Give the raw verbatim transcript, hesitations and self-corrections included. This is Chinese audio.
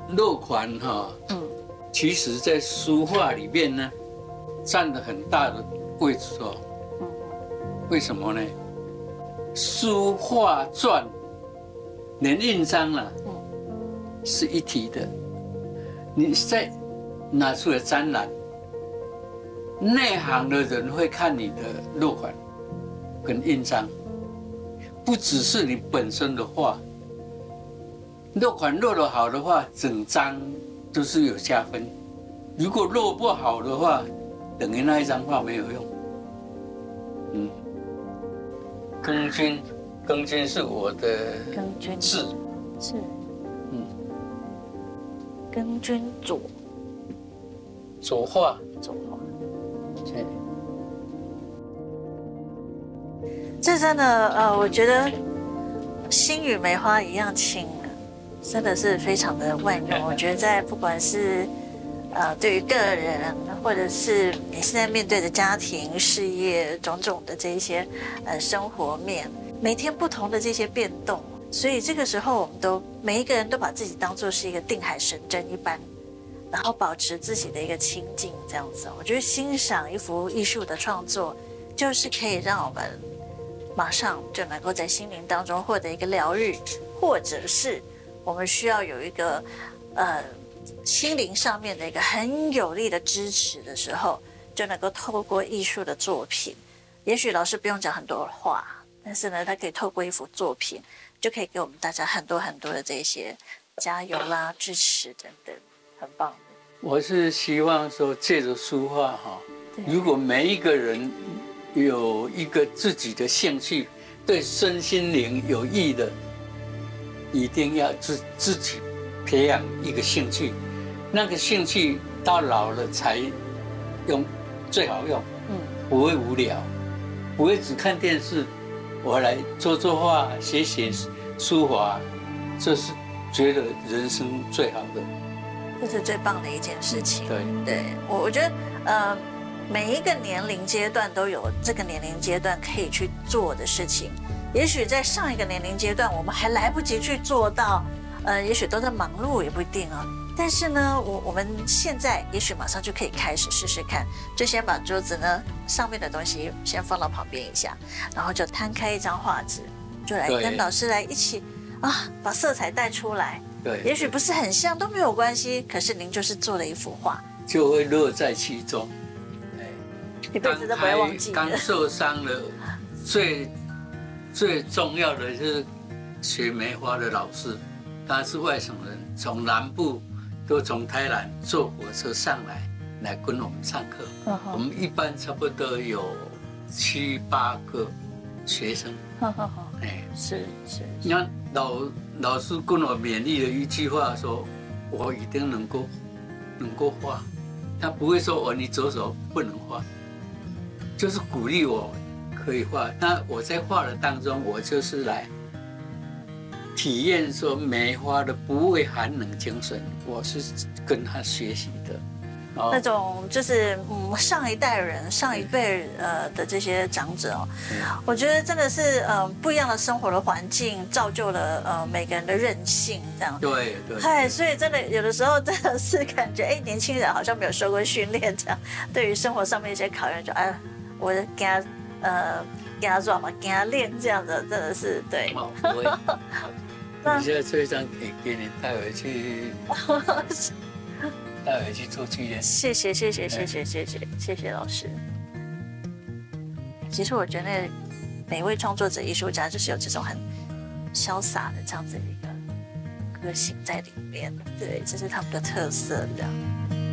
落款哈，嗯，其实在书画里面呢，占了很大的位置哦。嗯，为什么呢？书画篆连印章啊，嗯，是一体的。你再拿出来展览，内行的人会看你的落款跟印章，不只是你本身的画。落款落得好的话，整张都是有加分；如果落不好的话，等于那一张画没有用。嗯，庚君，庚君是我的庚君字， 是，嗯，庚君左左画， 左画， 对。 这真的呃，我觉得心与梅花一样轻。真的是非常的万用，我觉得在不管是呃对于个人，或者是你现在面对的家庭、事业种种的这一些呃生活面，每天不同的这些变动，所以这个时候我们都每一个人都把自己当作是一个定海神针一般，然后保持自己的一个清静，这样子。我觉得欣赏一幅艺术的创作，就是可以让我们马上就能够在心灵当中获得一个疗愈，或者是我们需要有一个，呃，心灵上面的一个很有力的支持的时候，就能够透过艺术的作品，也许老师不用讲很多话，但是呢，他可以透过一幅作品，就可以给我们大家很多很多的这些加油啦、支持等等，很棒的。 我是希望说，借着书画哈，如果每一个人有一个自己的兴趣，对身心灵有益的。一定要自自己培养一个兴趣，那个兴趣到老了才用最好用，嗯，不会无聊，不会只看电视。我来做做画，写写书法，这是觉得人生最好的， 这是最棒的一件事情。 对， 对我我觉得呃，每一个年龄阶段都有这个年龄阶段可以去做的事情。也许在上一个年龄阶段，我们还来不及去做到，呃，也许都在忙碌，也不一定啊。但是呢，我我们现在也许马上就可以开始试试看，就先把桌子呢上面的东西先放到旁边一下，然后就摊开一张画纸，就来跟老师来一起啊，把色彩带出来。 对， 也许不是很像都没有关系，可是您就是做了一幅画， 就会乐在其中。 一辈子都不会忘记。 刚受伤了，最。最重要的就是学梅花的老师，他是外省人，从南部都从台南坐火车上来，来跟我们上课。Uh huh. 我们一般差不多有七八个学生。 哎、uh huh. 是是。 那老老师跟我勉励的一句话说：“我一定能够能够画。”他不会说：“哦，你左手不能画。”就是鼓励我。可以画，那我在画的当中，我就是来体验说梅花的不畏寒冷精神，我是跟他学习的。 哦、那种就是嗯上一代人、上一辈呃的这些长者哦，嗯、我觉得真的是呃不一样的生活的环境造就了呃每个人的韧性，这样。 对对。 嗨，所以真的有的时候真的是感觉，哎，年轻人好像没有受过训练，这样对于生活上面一些考验，就哎，我给他。呃，给他做嘛，给他练，这样的真的是对。 哦，我你现在这一张可以给你带回去，带回去做纪念。 谢谢谢谢谢谢谢谢谢谢老师。其实我觉得每位创作者、艺术家就是有这种很潇洒的这样子一个个性在里面，对，这是他们的特色，这样。